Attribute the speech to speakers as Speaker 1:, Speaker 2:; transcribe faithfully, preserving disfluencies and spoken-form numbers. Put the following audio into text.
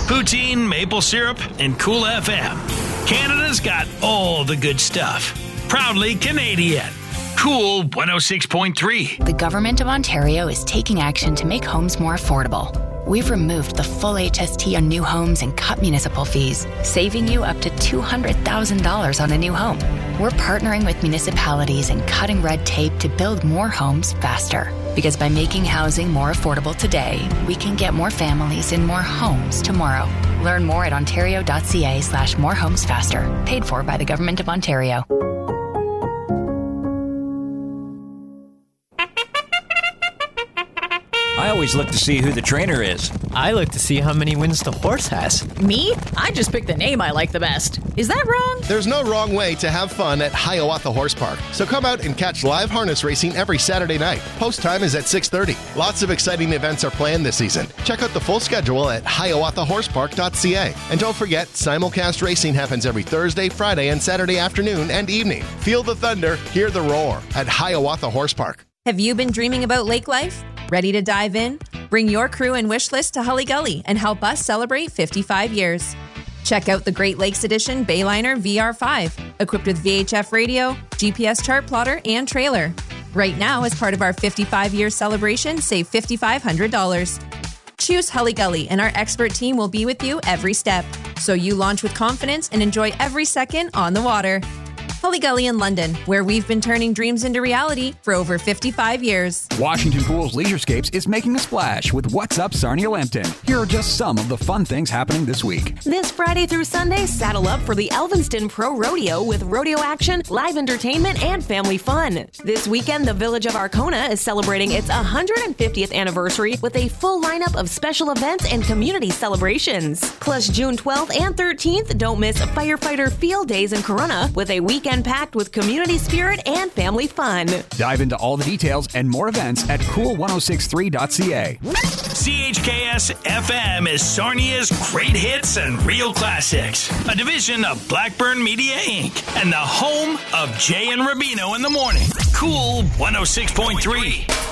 Speaker 1: Poutine, maple syrup, and Cool F M. Canada's got all the good stuff. Proudly Canadian. Cool one oh six point three.
Speaker 2: The Government of Ontario is taking action to make homes more affordable. We've removed the full H S T on new homes and cut municipal fees, saving you up to two hundred thousand dollars on a new home. We're partnering with municipalities and cutting red tape to build more homes faster. Because by making housing more affordable today, we can get more families in more homes tomorrow. Learn more at ontario.ca slash more homes faster. Paid for by the Government of Ontario.
Speaker 3: I always look to see who the trainer is.
Speaker 4: I look to see how many wins the horse has.
Speaker 5: Me? I just pick the name I like the best. Is that wrong?
Speaker 6: There's no wrong way to have fun at Hiawatha Horse Park. So come out and catch live harness racing every Saturday night. Post time is at six thirty. Lots of exciting events are planned this season. Check out the full schedule at hiawatha horse park dot c a. And don't forget, simulcast racing happens every Thursday, Friday, and Saturday afternoon and evening. Feel the thunder, hear the roar at Hiawatha Horse Park.
Speaker 7: Have you been dreaming about lake life? Ready to dive in? Bring your crew and wish list to Hully Gully and help us celebrate fifty-five years. Check out the Great Lakes Edition Bayliner V R five, equipped with V H F radio, G P S chart plotter, and trailer. Right now, as part of our fifty-five-year celebration, save five thousand five hundred dollars. Choose Hully Gully, and our expert team will be with you every step, so you launch with confidence and enjoy every second on the water. Hully Gully in London, where we've been turning dreams into reality for over fifty-five years.
Speaker 8: Washington Pools Leisurescapes is making a splash with What's Up Sarnia Lambton. Here are just some of the fun things happening this week.
Speaker 9: This Friday through Sunday, saddle up for the Elvinston Pro Rodeo with rodeo action, live entertainment, and family fun. This weekend, the Village of Arkona is celebrating its one hundred fiftieth anniversary with a full lineup of special events and community celebrations. Plus, June twelfth and thirteenth, don't miss Firefighter Field Days in Corunna with a weekend packed with community spirit and family fun.
Speaker 8: Dive into all the details and more events at cool ten sixty-three dot c a.
Speaker 1: C H K S F M is Sarnia's great hits and real classics. A division of Blackburn Media Incorporated and the home of Jay and Rubino in the morning. Cool one oh six point three.